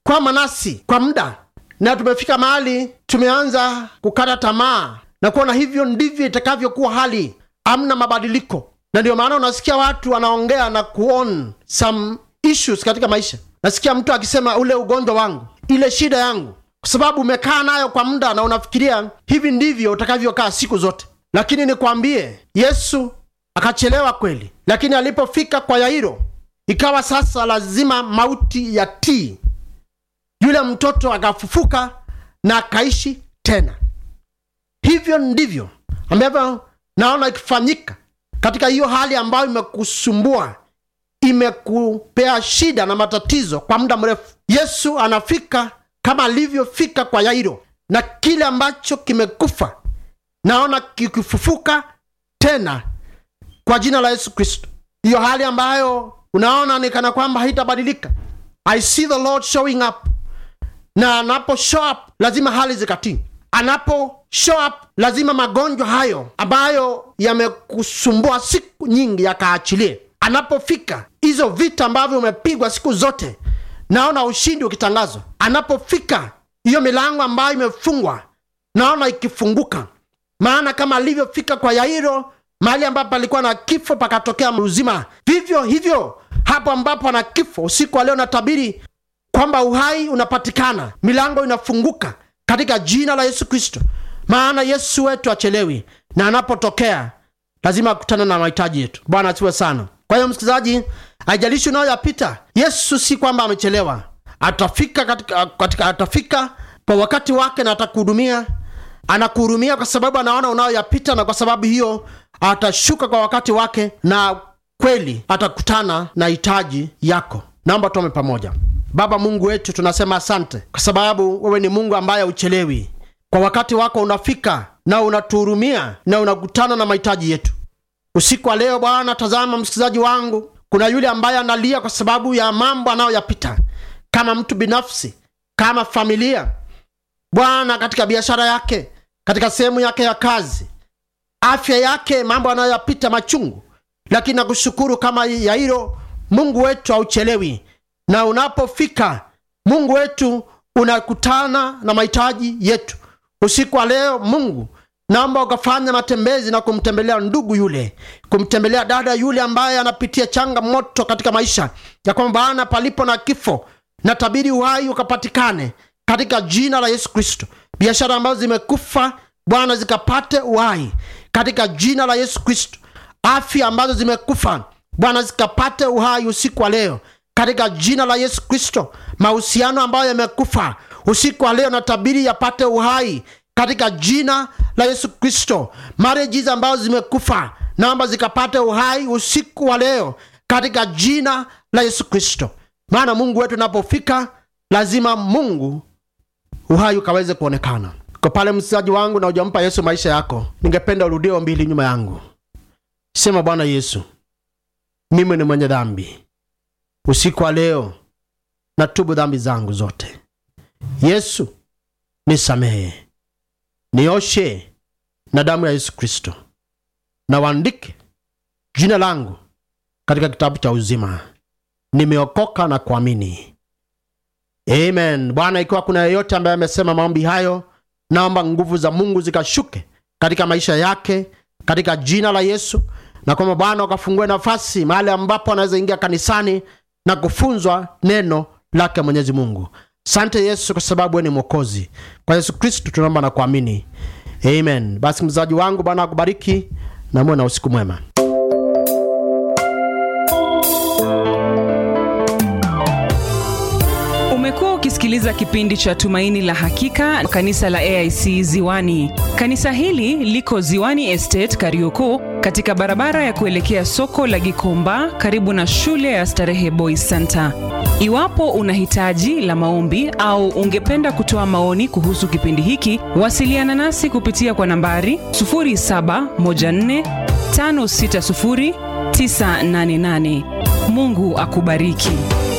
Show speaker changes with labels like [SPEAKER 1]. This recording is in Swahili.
[SPEAKER 1] kwama nasi kwa muda, na tumefika mahali tumeanza kukata tamaa na kuona hivyo ndivyo itakavyokuwa hali, hamna mabadiliko. Na ndio maana unasikia watu wanaongea na kuon some issues katika maisha. Nasikia mtu akisema ule ugonjwa wangu, ile shida yangu, kwa sababu umekaa nayo kwa muda na unafikiria hivi ndivyo utakavyokaa siku zote. Lakini nikwambie, Yesu akachelewa kweli, lakini alipofika kwa Yairo ikawa sasa lazima mauti ya tii. Yule mtoto akafufuka na akaishi tena. Hivyo ndivyo ambavyo naona ikifanyika katika hiyo hali ambayo imekusumbua, imekupea shida na matatizo kwa muda mrefu. Yesu anafika kama alivyofika kwa Yairo, na kile ambacho kimekufa naona kikifufuka tena kwa jina la Yesu Kristo. Hiyo hali ambayo unaona ni kana kwamba haitabadilika, I see the Lord showing up. Na anapo show up lazima hali zikatii. Anapo show up lazima magonjwa hayo ambayo yamekusumbua siku nyingi yakaachilie. Anapofika hizo vita ambavyo umepigwa siku zote, naona ushindi ukitangazwa. Anapofika hiyo milango ambayo imefungwa, naona ikifunguka. Maana kama alivyofika kwa Yairo, mahali ambapo alikuwa na kifo pakatokea uzima, vivyo hivyo hapo ambapo ana kifo, usiku wa leo natabiri kwamba uhai unapatikana, milango inafunguka katika jina la Yesu Kristo. Maana Yesu wetu achelewi, na anapotokea lazima akutane na mahitaji yetu. Bwana asifiwe sana. Kwa hiyo msikilizaji, haijalishi unayoyapita, Yesu si kwamba amechelewa. Atafika atafika kwa wakati wake na atakuhudumia. Anakuhurumia kwa sababu anaona unayoyapita, na kwa sababu hiyo atashuka kwa wakati wake na kweli atakutana na hitaji yako. Naomba tuombe pamoja. Baba Mungu wetu, tunasema asante kwa sababu wewe ni Mungu ambaye uchelewi. Kwa wakati wako unafika na unatuhurumia na unakutana na mahitaji yetu. Usiku wa leo Bwana, tazama msikilizaji wangu, kuna yule ambaye analia kwa sababu ya mambo anayoyapita, kama mtu binafsi, kama familia Bwana, katika biashara yake, katika sehemu yake ya kazi, afya yake, mambo anayoyapita machungu. Lakini nakushukuru kama Yairo, Mungu wetu hauchelewi, na unapofika Mungu wetu unakutana na mahitaji yetu. Usiku wa leo Mungu, naomba ukafanya matembezi na kumtembelea ndugu yule, kumtembelea dada yule ambaye anapitia changamoto katika maisha, ya kwamba Bwana, palipo na kifo na tabiri uhai ukapatikane katika jina la Yesu Kristo. Biashara ambazo zimekufa Bwana zikapate uhai katika jina la Yesu Kristo. Afya ambazo zimekufa Bwana zikapate uhai usiku wa leo katika jina la Yesu Kristo. Mahusiano ambayo yamekufa usiku wa leo na tabiri yapate uhai katika jina la Yesu Kristo. Marriages ambazo zimekufa naomba zikapate uhai usiku wa leo katika jina la Yesu Kristo. Maana Mungu wetu unapofika lazima Mungu uhai ukaweze kuonekana. Kwa pale msikilizaji wangu na hujampa Yesu maisha yako, ningependa urudie ombi nyuma yangu. Sema, Bwana Yesu, mimi ni mwenye dhambi. Usiku wa leo natubu dhambi zangu zote. Yesu, nisamehe, nioshe na damu ya Yesu Kristo, na waandike jina langu katika kitabu cha uzima. Nimeokoka na kuamini. Amen. Bwana, ikiwa kuna yeyote ambaye amesema maombi hayo, naomba nguvu za Mungu zikashuke katika maisha yake katika jina la Yesu, na kwamba Bwana ukafungue nafasi mahali ambapo anaweza ingia kanisani na kufunzwa neno lake Mwenyezi Mungu. Asante Yesu kwa sababu wewe ni Mwokozi. Kwa Yesu Kristo tunaomba na kuamini. Amen. Basi mzaji wangu, Bwana akubariki na muwe na usiku mwema.
[SPEAKER 2] Umekuwa ukisikiliza kipindi cha Tumaini la Hakika, kanisa la AIC Ziwani. Kanisa hili liko Ziwani Estate, Kariokoo, katika barabara ya kuelekea soko la Gikomba, karibu na shule ya Starehe Boys Center. Iwapo unahitaji la maombi au ungependa kutoa maoni kuhusu kipindi hiki, wasiliana nasi kupitia kwa nambari 0714560988. Mungu akubariki.